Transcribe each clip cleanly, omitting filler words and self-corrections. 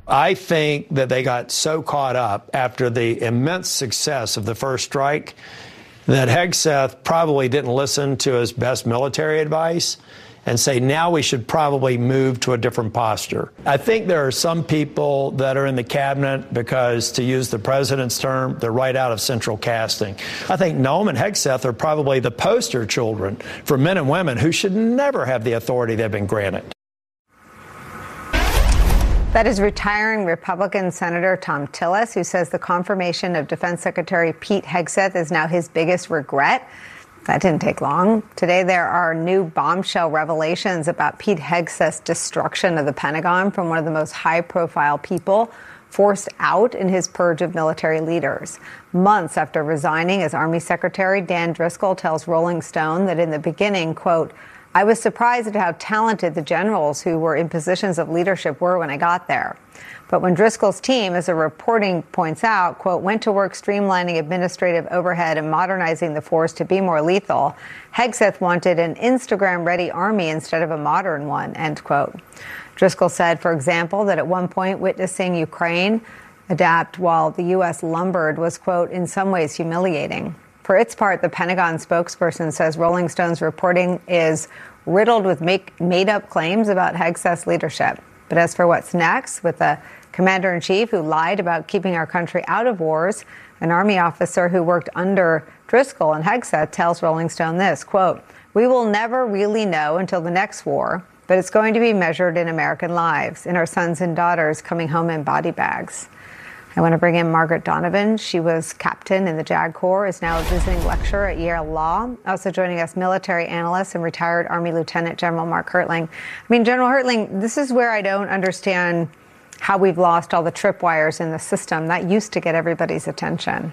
I think that they got so caught up after the immense success of the first strike that Hegseth probably didn't listen to his best military advice and say, now we should probably move to a different posture. I think there are some people that are in the cabinet because, to use the president's term, they're right out of central casting. I think Noem and Hegseth are probably the poster children for men and women who should never have the authority they've been granted. That is retiring Republican Senator Thom Tillis, who says the confirmation of Defense Secretary Pete Hegseth is now his biggest regret. That didn't take long. Today, there are new bombshell revelations about Pete Hegseth's destruction of the Pentagon from one of the most high-profile people forced out in his purge of military leaders. Months after resigning as Army Secretary, Dan Driscoll tells Rolling Stone that in the beginning, quote, I was surprised at how talented the generals who were in positions of leadership were when I got there. But when Driscoll's team, as the reporting points out, quote, went to work streamlining administrative overhead and modernizing the force to be more lethal, Hegseth wanted an Instagram-ready army instead of a modern one, end quote. Driscoll said, for example, that at one point witnessing Ukraine adapt while the U.S. lumbered was, quote, in some ways humiliating. For its part, the Pentagon spokesperson says Rolling Stone's reporting is riddled with made-up claims about Hegseth's leadership. But as for what's next, with a commander-in-chief who lied about keeping our country out of wars, an Army officer who worked under Driscoll and Hegseth tells Rolling Stone this, quote, we will never really know until the next war, but it's going to be measured in American lives, in our sons and daughters coming home in body bags. I want to bring in Margaret Donovan. She was captain in the JAG Corps, is now a visiting lecturer at Yale Law. Also joining us, military analyst and retired Army Lieutenant General Mark Hertling. I mean, General Hertling, this is where I don't understand how we've lost all the tripwires in the system. That used to get everybody's attention.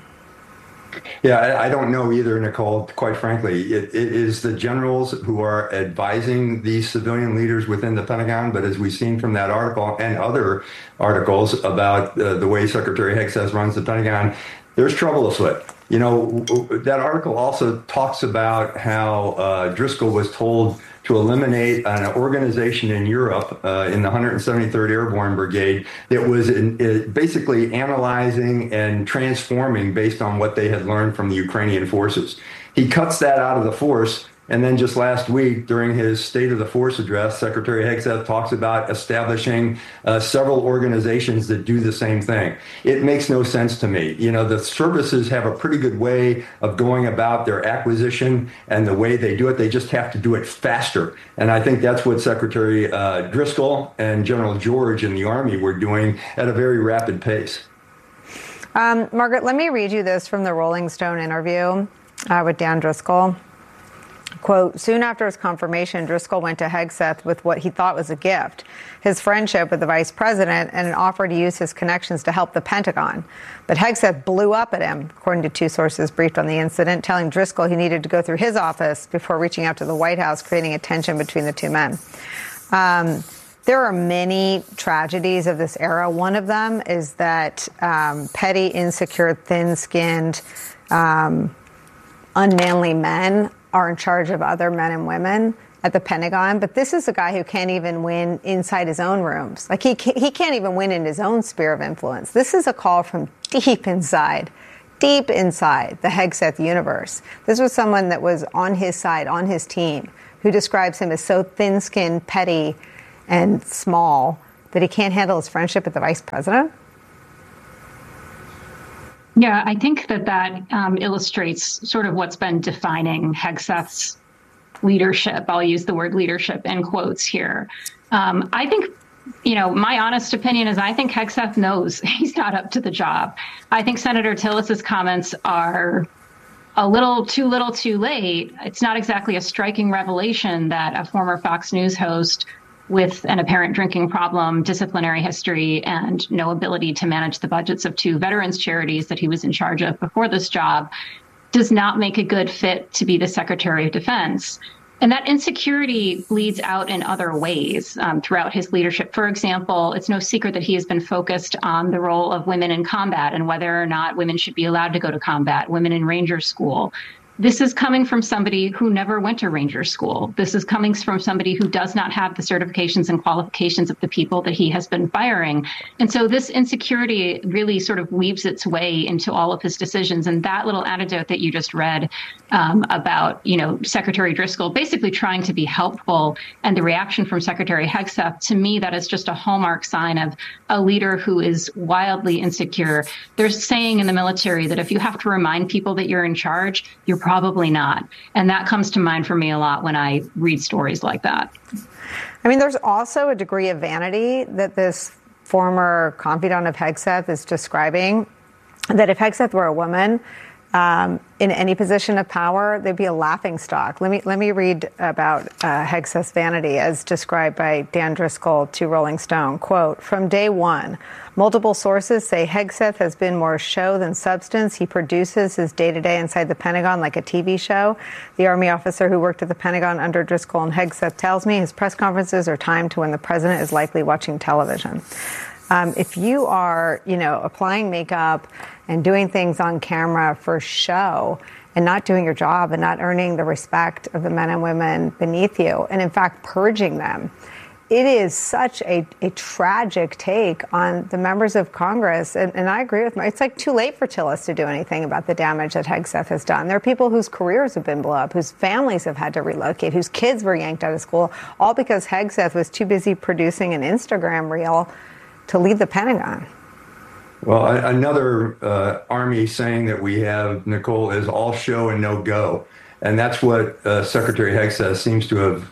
Yeah, I don't know either, Nicole, quite frankly. It is the generals who are advising these civilian leaders within the Pentagon. But as we've seen from that article and other articles about the way Secretary Hegseth runs the Pentagon, there's trouble afoot. You know, that article also talks about how Driscoll was told to eliminate an organization in Europe in the 173rd Airborne Brigade that was basically analyzing and transforming based on what they had learned from the Ukrainian forces. He cuts that out of the force. And then just last week, during his State of the Force address, Secretary Hegseth talks about establishing several organizations that do the same thing. It makes no sense to me. You know, the services have a pretty good way of going about their acquisition and the way they do it. They just have to do it faster. And I think that's what Secretary Driscoll and General George in the Army were doing at a very rapid pace. Margaret, let me read you this from the Rolling Stone interview with Dan Driscoll. Quote, soon after his confirmation, Driscoll went to Hegseth with what he thought was a gift, his friendship with the vice president and an offer to use his connections to help the Pentagon. But Hegseth blew up at him, according to two sources briefed on the incident, telling Driscoll he needed to go through his office before reaching out to the White House, creating a tension between the two men. There are many tragedies of this era. One of them is that petty, insecure, thin-skinned, unmanly men are in charge of other men and women at the Pentagon. But this is a guy who can't even win inside his own rooms. Like he can't even win in his own sphere of influence. This is a call from deep inside the Hegseth universe. This was someone that was on his side, on his team, who describes him as so thin-skinned, petty, and small that he can't handle his friendship with the vice president. Yeah, I think that illustrates sort of what's been defining Hegseth's leadership. I'll use the word leadership in quotes here. I think, you know, my honest opinion is I think Hegseth knows he's not up to the job. I think Senator Tillis's comments are a little too late. It's not exactly a striking revelation that a former Fox News host with an apparent drinking problem, disciplinary history, and no ability to manage the budgets of two veterans charities that he was in charge of before this job, does not make a good fit to be the Secretary of Defense. And that insecurity bleeds out in other ways throughout his leadership. For example, it's no secret that he has been focused on the role of women in combat and whether or not women should be allowed to go to combat, women in Ranger School, this is coming from somebody who never went to Ranger School. This is coming from somebody who does not have the certifications and qualifications of the people that he has been firing. And so this insecurity really sort of weaves its way into all of his decisions. And that little anecdote that you just read about, Secretary Driscoll basically trying to be helpful, and the reaction from Secretary Hegseth, to me, that is just a hallmark sign of a leader who is wildly insecure. There's saying in the military that if you have to remind people that you're in charge, you're probably not. And that comes to mind for me a lot when I read stories like that. I mean, there's also a degree of vanity that this former confidant of Hegseth is describing, that if Hegseth were a woman in any position of power, they'd be a laughingstock. Let me read about Hegseth's vanity as described by Dan Driscoll to Rolling Stone. Quote, "From day one, multiple sources say Hegseth has been more show than substance. He produces his day-to-day inside the Pentagon like a TV show. The Army officer who worked at the Pentagon under Driscoll and Hegseth tells me his press conferences are timed to when the president is likely watching television." If you are, applying makeup and doing things on camera for show and not doing your job and not earning the respect of the men and women beneath you, and in fact purging them, it is such a tragic take on the members of Congress. And I agree with it's like too late for Tillis to do anything about the damage that Hegseth has done. There are people whose careers have been blown up, whose families have had to relocate, whose kids were yanked out of school, all because Hegseth was too busy producing an Instagram reel to leave the Pentagon. Well, another Army saying that we have, Nicole, is all show and no go. And that's what Secretary Hegseth seems to have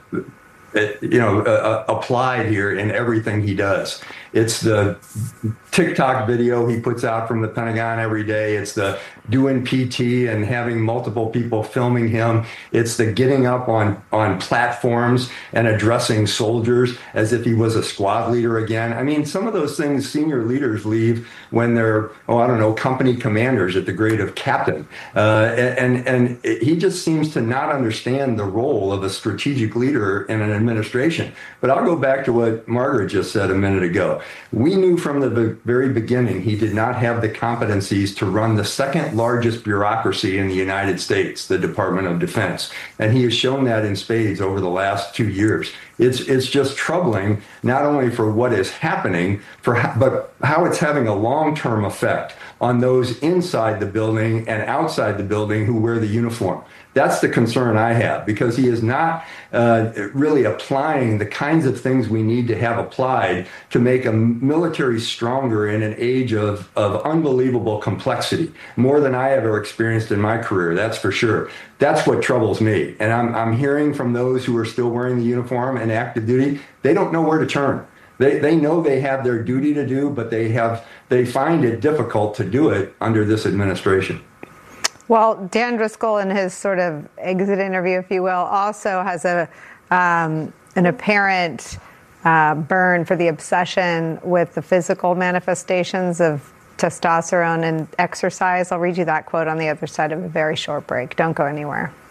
applied here in everything he does. It's the TikTok video he puts out from the Pentagon every day. It's the doing PT and having multiple people filming him. It's the getting up on platforms and addressing soldiers as if he was a squad leader again. I mean, some of those things senior leaders leave when they're, company commanders at the grade of captain. And he just seems to not understand the role of a strategic leader in an administration. But I'll go back to what Margaret just said a minute ago. We knew from the very beginning he did not have the competencies to run the second largest bureaucracy in the United States, the Department of Defense. And he has shown that in spades over the last 2 years. It's just troubling, not only for what is happening, but how it's having a long-term effect on those inside the building and outside the building who wear the uniform. That's the concern I have, because he is not really applying the kinds of things we need to have applied to make a military stronger in an age of unbelievable complexity, more than I ever experienced in my career, that's for sure. That's what troubles me. And I'm hearing from those who are still wearing the uniform and active duty, they don't know where to turn. They know they have their duty to do, but they find it difficult to do it under this administration. Well, Dan Driscoll, in his sort of exit interview, if you will, also has an apparent burn for the obsession with the physical manifestations of testosterone and exercise. I'll read you that quote on the other side of a very short break. Don't go anywhere.